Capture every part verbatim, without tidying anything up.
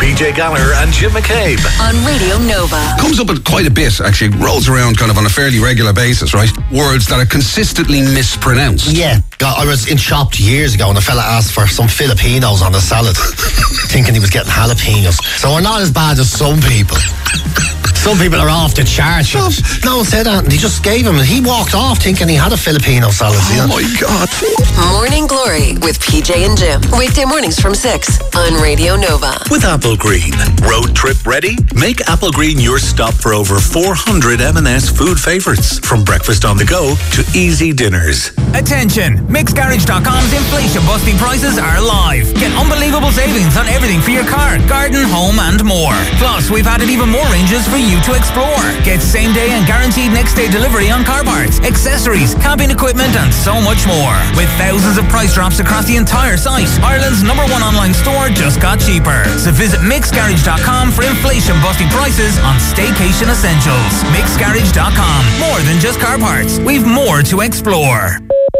P J Gallagher and Jim McCabe on Radio Nova. Comes up at quite a bit, actually. Rolls around kind of on a fairly regular basis, right? Words that are consistently mispronounced. Yeah. God, I was in shop years ago and a fella asked for some Filipinos on a salad, thinking he was getting jalapenos. So we're not as bad as some people. Some people are off the charts. No, no one said that. And he just gave him, and he walked off thinking he had a Filipino salad. Oh, you know? my God. Morning Glory with P J and Jim. Weekday mornings from six on Radio Nova. with Apple Green. Road trip ready? Make Apple Green your stop for over four hundred M and S food favourites. From breakfast on the go to easy dinners. Attention! Mix Garage dot com's inflation busting prices are live. Get unbelievable savings on everything for your car, garden, home and more. Plus, we've added even more ranges for you to explore. Get same day and guaranteed next day delivery on car parts, accessories, camping equipment and so much more. With thousands of price drops across the entire site, Ireland's number one online store just got cheaper. So visit Mix Garage dot com for inflation busting prices on staycation essentials. Mix Garage dot com. More than just car parts. We've more to explore.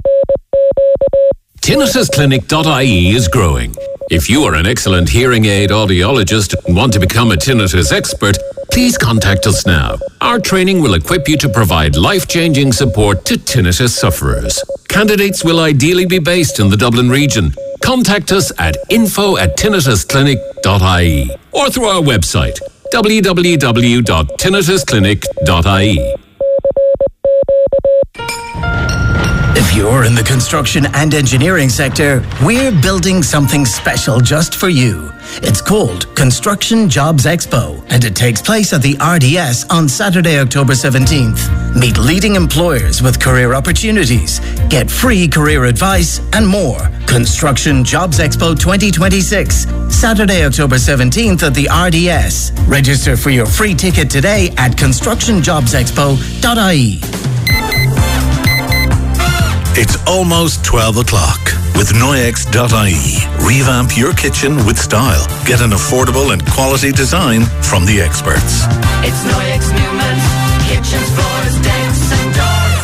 tinnitus clinic dot I E is growing. If you are an excellent hearing aid audiologist and want to become a tinnitus expert, please contact us now. Our training will equip you to provide life-changing support to tinnitus sufferers. Candidates will ideally be based in the Dublin region. Contact us at info at tinnitus clinic dot I E or through our website w w w dot tinnitus clinic dot I E. If you're in the construction and engineering sector, we're building something special just for you. It's called Construction Jobs Expo, and it takes place at the R D S on Saturday, October seventeenth. Meet leading employers with career opportunities, get free career advice, and more. Construction Jobs Expo twenty twenty-six, Saturday, October seventeenth at the R D S. Register for your free ticket today at construction jobs expo dot I E. It's almost twelve o'clock. With Noyex dot I E, revamp your kitchen with style. Get an affordable and quality design from the experts. It's Noyex Newman's kitchens, floors, decks and doors.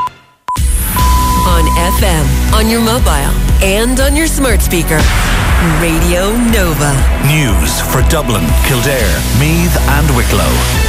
On F M, on your mobile, and on your smart speaker. Radio Nova. News for Dublin, Kildare, Meath and Wicklow.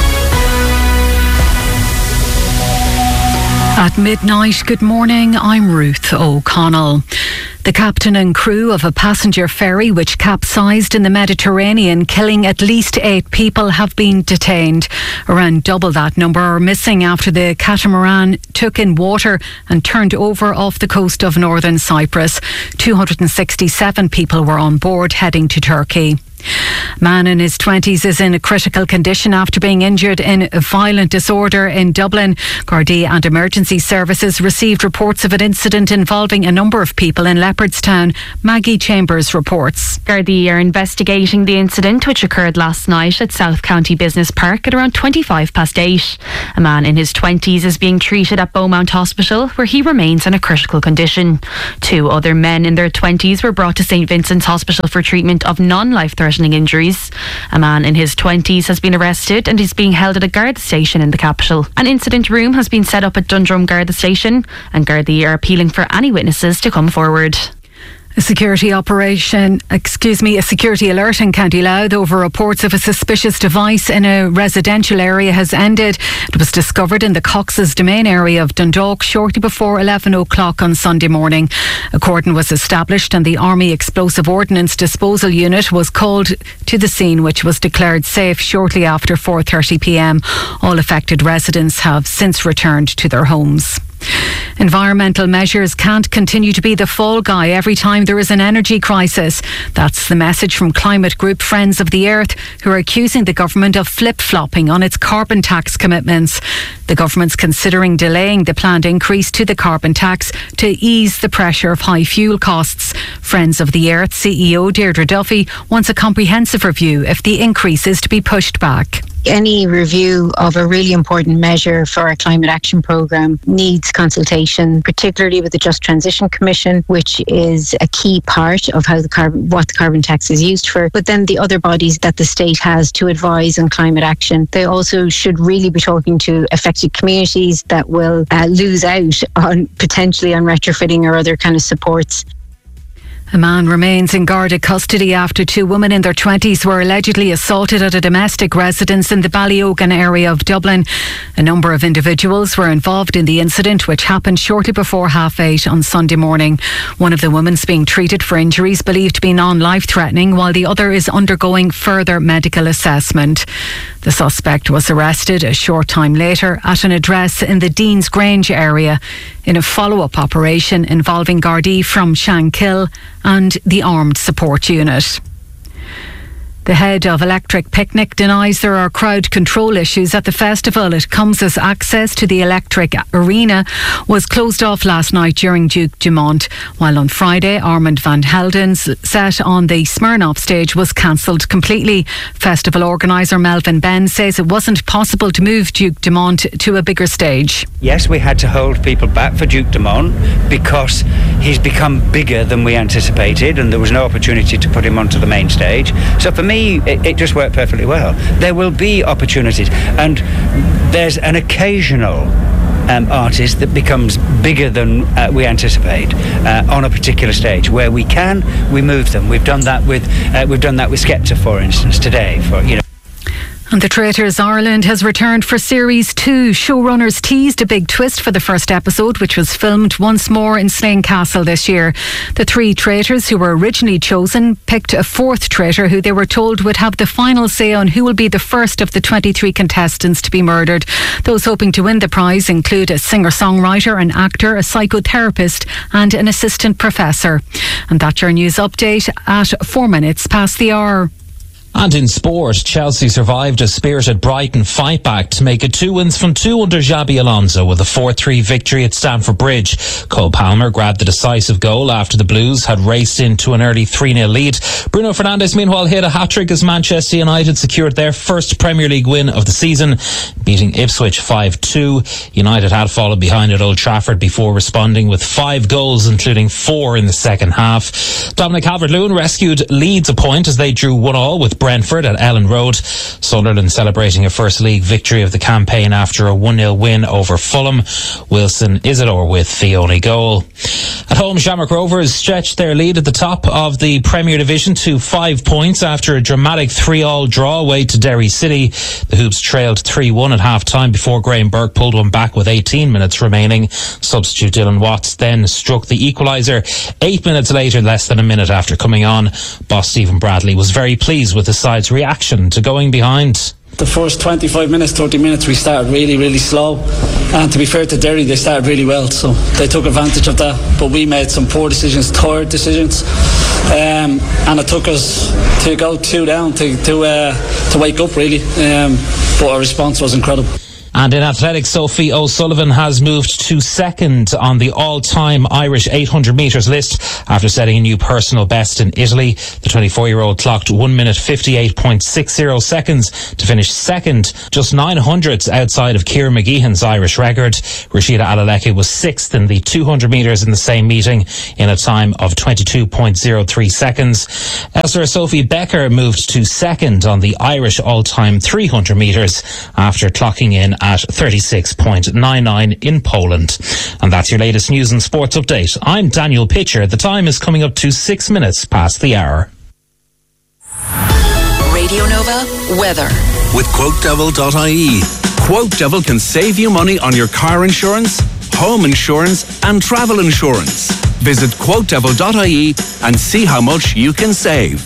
At midnight, good morning, I'm Ruth O'Connell. The captain and crew of a passenger ferry which capsized in the Mediterranean, killing at least eight people, have been detained. Around double that number are missing after the catamaran took in water and turned over off the coast of northern Cyprus. two hundred sixty-seven people were on board heading to Turkey. Man in his twenties is in a critical condition after being injured in a violent disorder in Dublin. Gardaí and emergency services received reports of an incident involving a number of people in Leopardstown. Maggie Chambers reports. Gardaí are investigating the incident which occurred last night at South County Business Park at around twenty-five past eight. A man in his twenties is being treated at Beaumont Hospital where he remains in a critical condition. Two other men in their twenties were brought to St Vincent's Hospital for treatment of non-life-threatening injuries. A man in his twenties has been arrested and is being held at a Garda station in the capital. An incident room has been set up at Dundrum Garda station and Gardaí are appealing for any witnesses to come forward. A security operation, excuse me, a security alert in County Louth over reports of a suspicious device in a residential area has ended. It was discovered in the Cox's Domain area of Dundalk shortly before eleven o'clock on Sunday morning. A cordon was established and the Army Explosive Ordnance Disposal Unit was called to the scene, which was declared safe shortly after four thirty p m. All affected residents have since returned to their homes. Environmental measures can't continue to be the fall guy every time there is an energy crisis. That's the message from climate group Friends of the Earth, who are accusing the government of flip-flopping on its carbon tax commitments. The government's considering delaying the planned increase to the carbon tax to ease the pressure of high fuel costs. Friends of the Earth C E O Deirdre Duffy wants a comprehensive review if the increase is to be pushed back. Any review of a really important measure for our climate action programme needs consultation, particularly with the Just Transition Commission, which is a key part of how the carbon, what the carbon tax is used for, but then the other bodies that the state has to advise on climate action. They also should really be talking to affected communities that will uh, lose out on potentially on retrofitting or other kind of supports. A man remains in guarded custody after two women in their twenties were allegedly assaulted at a domestic residence in the Ballyogan area of Dublin. A number of individuals were involved in the incident, which happened shortly before half eight on Sunday morning. One of the women's being treated for injuries believed to be non-life-threatening, while the other is undergoing further medical assessment. The suspect was arrested a short time later at an address in the Dean's Grange area in a follow-up operation involving Gardaí from Shankill and the Armed Support Unit. The head of Electric Picnic denies there are crowd control issues at the festival. It comes as access to the Electric Arena was closed off last night during Duke Dumont, while on Friday Armand van Helden's set on the Smirnoff stage was cancelled completely. Festival organiser Melvin Ben says it wasn't possible to move Duke Dumont to a bigger stage. Yes, we had to hold people back for Duke Dumont because he's become bigger than we anticipated and there was no opportunity to put him onto the main stage. So for me, It, it just worked perfectly well. There will be opportunities, and there's an occasional um, artist that becomes bigger than uh, we anticipate uh, on a particular stage. Where we can, we move them. We've done that with uh, we've done that with Skepta, for instance, today. For you know. And The Traitors Ireland has returned for Series two. Showrunners teased a big twist for the first episode, which was filmed once more in Slane Castle this year. The three traitors who were originally chosen picked a fourth traitor who they were told would have the final say on who will be the first of the twenty-three contestants to be murdered. Those hoping to win the prize include a singer-songwriter, an actor, a psychotherapist and an assistant professor. And that's your news update at four minutes past the hour. And in sport, Chelsea survived a spirited Brighton fight-back to make it two wins from two under Xabi Alonso with a four three victory at Stamford Bridge. Cole Palmer grabbed the decisive goal after the Blues had raced into an early three nil lead. Bruno Fernandes meanwhile hit a hat-trick as Manchester United secured their first Premier League win of the season, beating Ipswich five two. United had fallen behind at Old Trafford before responding with five goals, including four in the second half. Dominic Calvert-Lewin rescued Leeds a point as they drew one all with Brentford at Ellen Road. Sunderland celebrating a first league victory of the campaign after a one nil win over Fulham. Wilson Isidore with the only goal. At home, Shamrock Rovers stretched their lead at the top of the Premier Division to five points after a dramatic three all draw away to Derry City. The Hoops trailed three one at half-time before Graham Burke pulled one back with eighteen minutes remaining. Substitute Dylan Watts then struck the equaliser eight minutes later, less than a minute after coming on. Boss Stephen Bradley was very pleased with the side's reaction to going behind. The first twenty-five minutes, thirty minutes we started really, really slow, and to be fair to Derry, they started really well, so they took advantage of that, but we made some poor decisions, tired decisions, um, and it took us to go two down to to, uh, to wake up really, um, but our response was incredible. And in athletics, Sophie O'Sullivan has moved to second on the all-time Irish eight hundred metres list after setting a new personal best in Italy. The twenty-four-year-old clocked one minute fifty-eight point six zero seconds to finish second, just nine hundredths outside of Ciara McGeehan's Irish record. Rashida Alaleke was sixth in the two hundred metres in the same meeting in a time of twenty-two point zero three seconds. Elsewhere, Sophie Becker moved to second on the Irish all-time three hundred metres after clocking in at thirty-six point nine nine in Poland. And that's your latest news and sports update. I'm Daniel Pitcher. The time is coming up to six minutes past the hour. Radio Nova weather. With quote devil dot I E. QuoteDevil can save you money on your car insurance, home insurance and travel insurance. Visit quote devil dot I E and see how much you can save.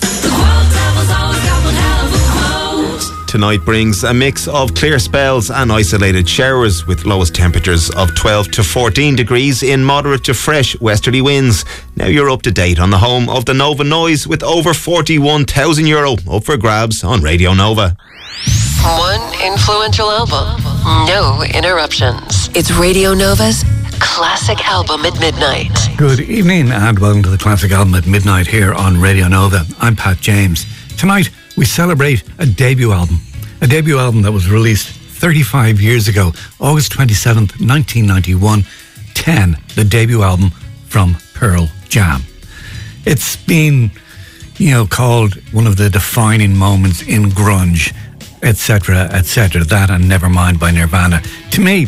Tonight brings a mix of clear spells and isolated showers with lowest temperatures of twelve to fourteen degrees in moderate to fresh westerly winds. Now you're up to date on the home of the Nova Noise with over forty-one thousand euro up for grabs on Radio Nova. One influential album, no interruptions. It's Radio Nova's Classic Album at Midnight. Good evening and welcome to the Classic Album at Midnight here on Radio Nova. I'm Pat James. Tonight we celebrate a debut album, a debut album that was released thirty-five years ago, August twenty-seventh, nineteen ninety-one, ten, the debut album from Pearl Jam. It's been, you know, called one of the defining moments in grunge, et cetera, et cetera, that and Nevermind by Nirvana. To me,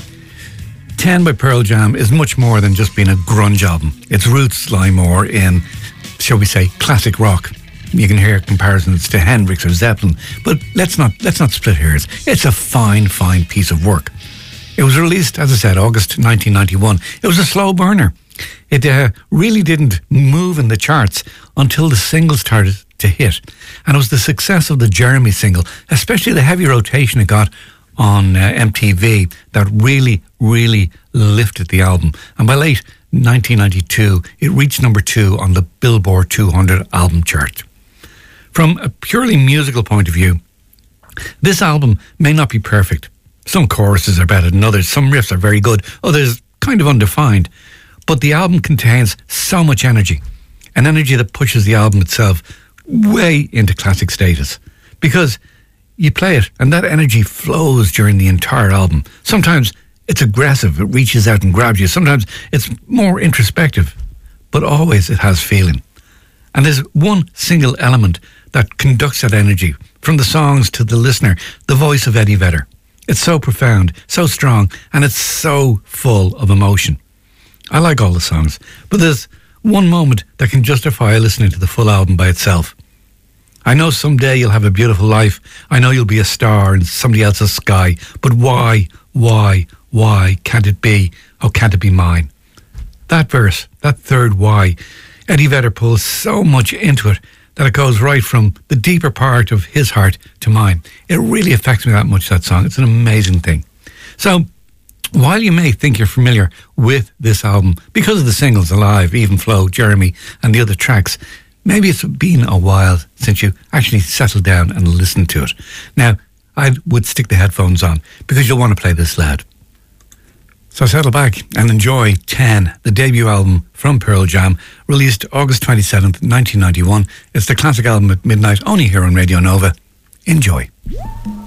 ten by Pearl Jam is much more than just being a grunge album. Its roots lie more in shall we say, classic rock. You can hear comparisons to Hendrix or Zeppelin, but let's not let's not split hairs. It's a fine, fine piece of work. It was released, as I said, August nineteen ninety-one. It was a slow burner. It uh, really didn't move in the charts until the single started to hit. And it was the success of the Jeremy single, especially the heavy rotation it got on uh, M T V, that really, really lifted the album. And by late nineteen ninety-two, it reached number two on the Billboard two hundred album chart. From a purely musical point of view, this album may not be perfect. Some choruses are better than others, some riffs are very good, others kind of undefined. But the album contains so much energy, an energy that pushes the album itself way into classic status. Because you play it and that energy flows during the entire album. Sometimes it's aggressive, it reaches out and grabs you. Sometimes it's more introspective, but always it has feeling. And there's one single element that conducts that energy, from the songs to the listener, the voice of Eddie Vedder. It's so profound, so strong, and it's so full of emotion. I like all the songs, but there's one moment that can justify listening to the full album by itself. I know someday you'll have a beautiful life. I know you'll be a star in somebody else's sky. But why, why, why can't it be? Oh, can't it be mine? That verse, that third why, Eddie Vedder pulls so much into it that it goes right from the deeper part of his heart to mine. It really affects me that much, that song. It's an amazing thing. So, while you may think you're familiar with this album because of the singles Alive, Even Flow, Jeremy and the other tracks, maybe it's been a while since you actually settled down and listened to it. Now, I would stick the headphones on because you'll want to play this loud. So settle back and enjoy ten, the debut album from Pearl Jam, released August twenty-seventh, nineteen ninety-one. It's the classic album at midnight, only here on Radio Nova. Enjoy.